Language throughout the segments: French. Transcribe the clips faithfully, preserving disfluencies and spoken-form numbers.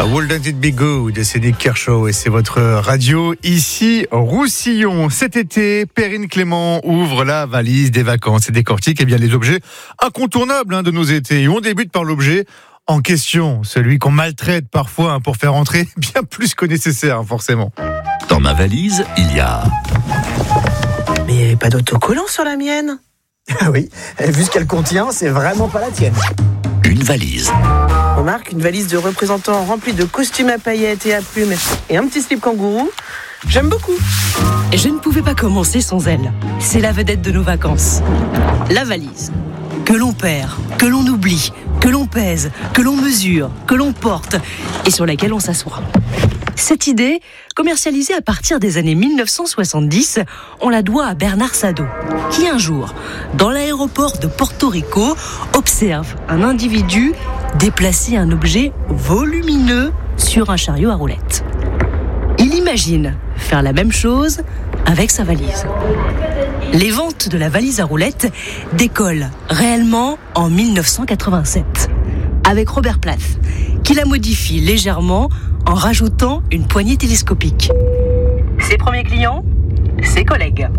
Wouldn't It Be Good, c'est Nick Kershaw et c'est votre radio ici Roussillon. Cet été, Perrine Clément ouvre la valise des vacances et décortique eh bien, les objets incontournables hein, de nos étés. Et on débute par l'objet en question, celui qu'on maltraite parfois hein, pour faire entrer bien plus que nécessaire forcément. Dans ma valise, il y a... Mais il n'y avait pas d'autocollant sur la mienne. Ah oui, vu ce qu'elle contient, c'est vraiment pas la tienne. Une valise. Remarque, une valise de représentants remplie de costumes à paillettes et à plumes et un petit slip kangourou. J'aime beaucoup. Je ne pouvais pas commencer sans elle. C'est la vedette de nos vacances. La valise. Que l'on perd, que l'on oublie, que l'on pèse, que l'on mesure, que l'on porte et sur laquelle on s'assoit. Cette idée, commercialisée à partir des années mille neuf cent soixante-dix, on la doit à Bernard Sadeau, qui un jour, dans l'aéroport de Porto Rico, observe un individu déplacer un objet volumineux sur un chariot à roulettes. Il imagine faire la même chose avec sa valise. Les ventes de la valise à roulettes décollent réellement en mille neuf cent quatre-vingt-sept, avec Robert Plath, qui la modifie légèrement en rajoutant une poignée télescopique. Ses premiers clients, ses collègues.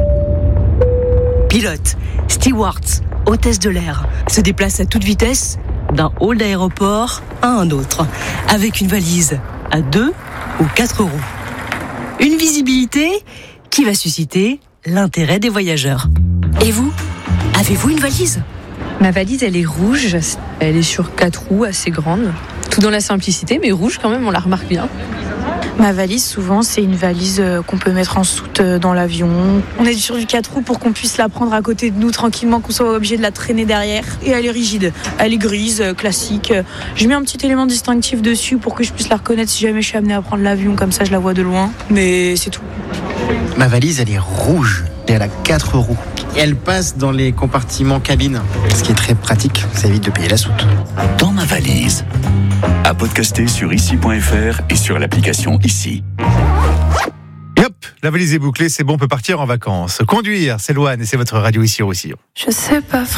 Pilotes, stewards, hôtesses de l'air se déplacent à toute vitesse d'un hall d'aéroport à un autre, avec une valise à deux ou quatre roues. Une visibilité qui va susciter l'intérêt des voyageurs. Et vous, avez-vous une valise ? Ma valise, elle est rouge, elle est sur quatre roues, assez grande. Tout dans la simplicité, mais rouge quand même, on la remarque bien. Ma valise, souvent, c'est une valise qu'on peut mettre en soute dans l'avion. On est sur du quatre roues pour qu'on puisse la prendre à côté de nous tranquillement, qu'on soit obligé de la traîner derrière. Et elle est rigide, elle est grise, classique. Je mets un petit élément distinctif dessus pour que je puisse la reconnaître si jamais je suis amenée à prendre l'avion, comme ça je la vois de loin. Mais c'est tout. Ma valise, elle est rouge et elle a quatre roues. Et elle passe dans les compartiments cabine, ce qui est très pratique, ça évite de payer la soute. Dans ma valise. À podcaster sur ici point f r et sur l'application Ici. Et hop, la valise est bouclée, c'est bon, on peut partir en vacances. Conduire, c'est Loane et c'est votre radio ici au Roussillon. Je sais pas